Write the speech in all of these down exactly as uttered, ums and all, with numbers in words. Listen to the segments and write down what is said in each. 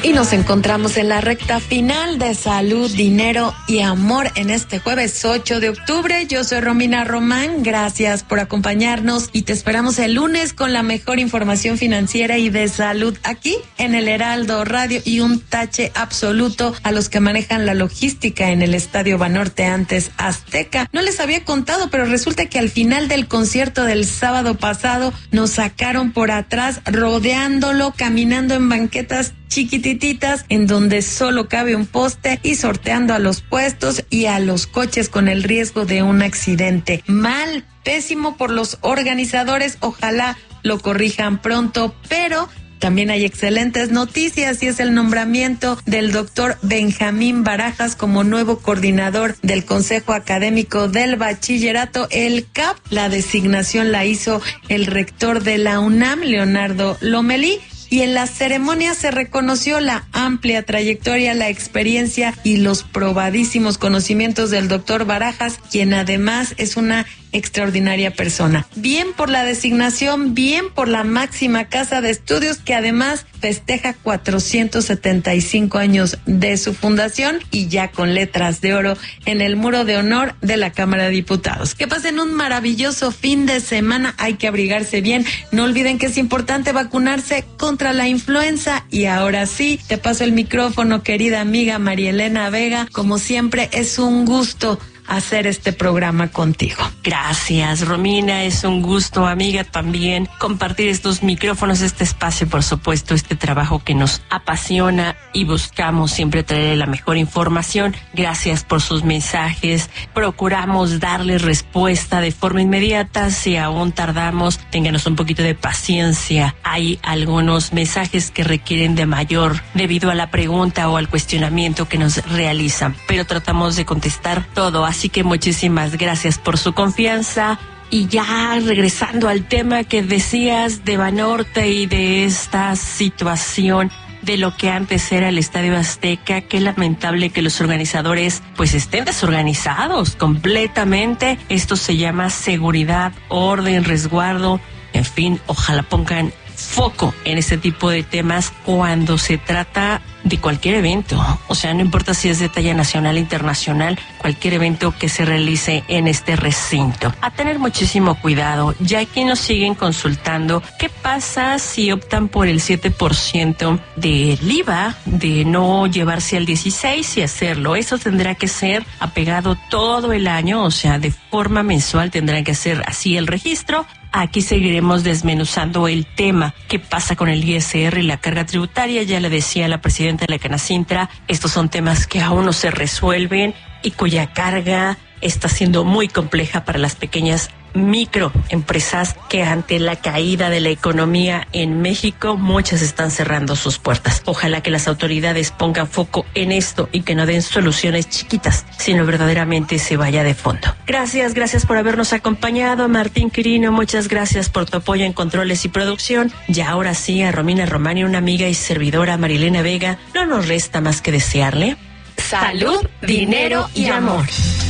Y nos encontramos en la recta final de Salud, Dinero y Amor en este jueves ocho de octubre. Yo soy Romina Román, gracias por acompañarnos y te esperamos el lunes con la mejor información financiera y de salud aquí en el Heraldo Radio, y un tache absoluto a los que manejan la logística en el Estadio Banorte, antes Azteca. No les había contado, pero resulta que al final del concierto del sábado pasado nos sacaron por atrás rodeándolo, caminando en banquetas chiquitititas en donde solo cabe un poste y sorteando a los puestos y a los coches con el riesgo de un accidente. Mal, pésimo por los organizadores, ojalá lo corrijan pronto, pero también hay excelentes noticias y es el nombramiento del doctor Benjamín Barajas como nuevo coordinador del Consejo Académico del Bachillerato, el C A P. La designación la hizo el rector de la UNAM, Leonardo Lomelí. Y en la ceremonia se reconoció la amplia trayectoria, la experiencia y los probadísimos conocimientos del doctor Barajas, quien además es una extraordinaria persona. Bien por la designación, bien por la máxima casa de estudios, que además festeja cuatrocientos setenta y cinco años de su fundación y ya con letras de oro en el muro de honor de la Cámara de Diputados. Que pasen un maravilloso fin de semana, hay que abrigarse bien, no olviden que es importante vacunarse contra la influenza. Y ahora sí, te paso el micrófono, querida amiga María Elena Vega. Como siempre, es un gusto hacer este programa contigo. Gracias, Romina, es un gusto, amiga, también compartir estos micrófonos, este espacio, por supuesto, este trabajo que nos apasiona y buscamos siempre traer la mejor información. Gracias por sus mensajes, procuramos darles respuesta de forma inmediata. Si aún tardamos, ténganos un poquito de paciencia. Hay algunos mensajes que requieren de mayor debido a la pregunta o al cuestionamiento que nos realizan, pero tratamos de contestar todo. Así que muchísimas gracias por su confianza. Y ya regresando al tema que decías de Banorte y de esta situación de lo que antes era el Estadio Azteca, qué lamentable que los organizadores pues estén desorganizados completamente. Esto se llama seguridad, orden, resguardo, en fin, ojalá pongan foco en este tipo de temas cuando se trata de cualquier evento, o sea, no importa si es de talla nacional, internacional, cualquier evento que se realice en este recinto. A tener muchísimo cuidado, ya que nos siguen consultando qué pasa si optan por el siete por ciento del I V A, de no llevarse al dieciséis y hacerlo. Eso tendrá que ser apegado todo el año, o sea, de forma mensual tendrán que hacer así el registro. Aquí seguiremos desmenuzando el tema. ¿Qué pasa con el I S R y la carga tributaria? Ya le decía la presidenta de la Canacintra, estos son temas que aún no se resuelven y cuya carga está siendo muy compleja para las pequeñas microempresas que ante la caída de la economía en México, muchas están cerrando sus puertas. Ojalá que las autoridades pongan foco en esto y que no den soluciones chiquitas, sino verdaderamente se vaya de fondo. Gracias, gracias por habernos acompañado. Martín Quirino, muchas gracias por tu apoyo en controles y producción. Y ahora sí, a Romina Romani, una amiga y servidora, Marilena Vega, no nos resta más que desearle salud, dinero y amor.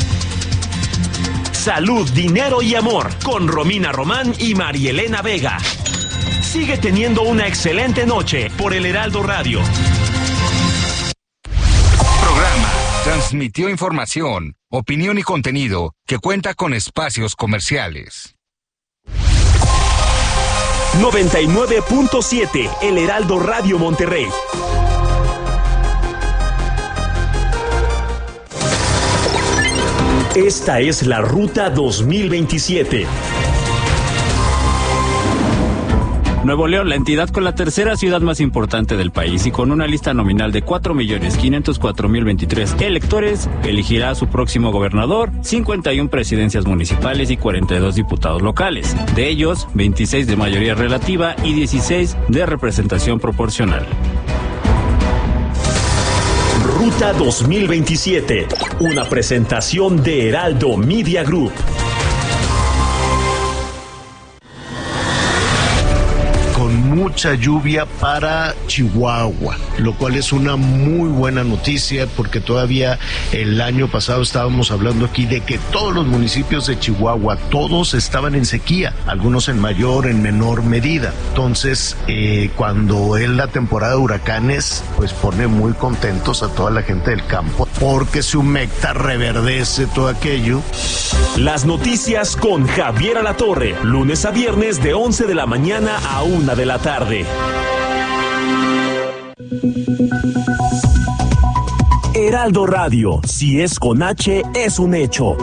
Salud, dinero y amor con Romina Román y Marielena Vega. Sigue teniendo una excelente noche por el Heraldo Radio. Programa transmitió información, opinión y contenido que cuenta con espacios comerciales. noventa y nueve punto siete El Heraldo Radio Monterrey. Esta es la Ruta dos mil veintisiete. Nuevo León, la entidad con la tercera ciudad más importante del país y con una lista nominal de cuatro millones quinientos cuatro mil veintitrés electores, elegirá a su próximo gobernador, cincuenta y una presidencias municipales y cuarenta y dos diputados locales. De ellos, veintiséis de mayoría relativa y dieciséis de representación proporcional. Ruta dos mil veintisiete, una presentación de Heraldo Media Group. Con mucho mucha lluvia para Chihuahua, lo cual es una muy buena noticia porque todavía el año pasado estábamos hablando aquí de que todos los municipios de Chihuahua, todos estaban en sequía, algunos en mayor, en menor medida. Entonces, eh, cuando es la temporada de huracanes, pues pone muy contentos a toda la gente del campo porque se humecta, reverdece todo aquello. Las noticias con Javier Alatorre, lunes a viernes de once de la mañana a una de la tarde. Heraldo Radio, si es con H, es un hecho.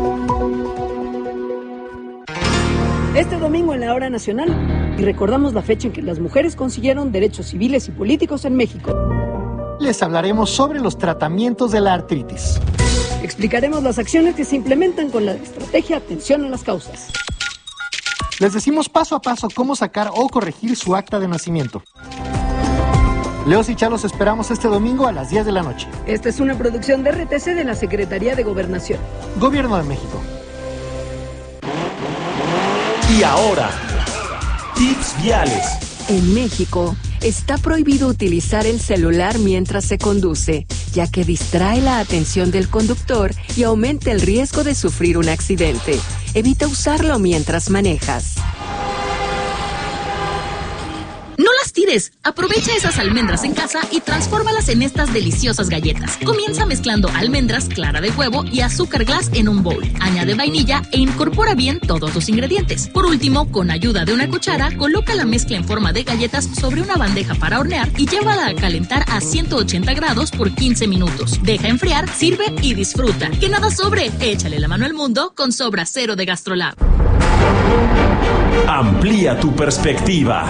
Este domingo en la Hora Nacional, y recordamos la fecha en que las mujeres consiguieron derechos civiles y políticos en México. Les hablaremos sobre los tratamientos de la artritis. Explicaremos las acciones que se implementan con la estrategia Atención a las Causas. Les decimos paso a paso cómo sacar o corregir su acta de nacimiento. Leos y Chá los esperamos este domingo a las diez de la noche. Esta es una producción de R T C de la Secretaría de Gobernación. Gobierno de México. Y ahora, tips viales. En México, está prohibido utilizar el celular mientras se conduce, ya que distrae la atención del conductor y aumenta el riesgo de sufrir un accidente. Evita usarlo mientras manejas. No las tires. Aprovecha esas almendras en casa y transfórmalas en estas deliciosas galletas. Comienza mezclando almendras, clara de huevo y azúcar glass en un bowl. Añade vainilla e incorpora bien todos los ingredientes. Por último, con ayuda de una cuchara, coloca la mezcla en forma de galletas sobre una bandeja para hornear y llévala a calentar a ciento ochenta grados por quince minutos. Deja enfriar, sirve y disfruta. Que nada sobre. Échale la mano al mundo con Sobra Cero de GastroLab. Amplía tu perspectiva.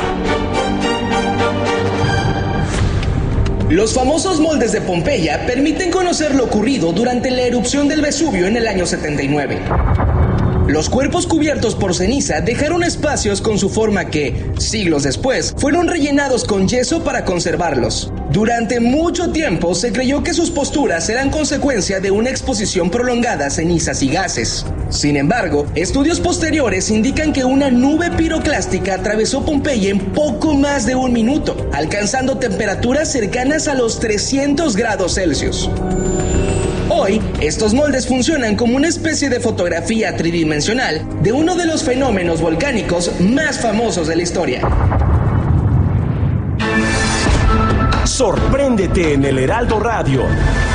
Los famosos moldes de Pompeya permiten conocer lo ocurrido durante la erupción del Vesubio en el año setenta y nueve. Los cuerpos cubiertos por ceniza dejaron espacios con su forma que, siglos después, fueron rellenados con yeso para conservarlos. Durante mucho tiempo se creyó que sus posturas eran consecuencia de una exposición prolongada a cenizas y gases. Sin embargo, estudios posteriores indican que una nube piroclástica atravesó Pompeya en poco más de un minuto, alcanzando temperaturas cercanas a los trescientos grados Celsius. Hoy, estos moldes funcionan como una especie de fotografía tridimensional de uno de los fenómenos volcánicos más famosos de la historia. Sorpréndete en el Heraldo Radio.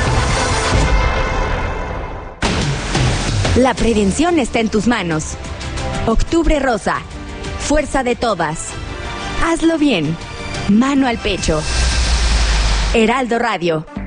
La prevención está en tus manos. Octubre Rosa. Fuerza de todas. Hazlo bien. Mano al pecho. Heraldo Radio.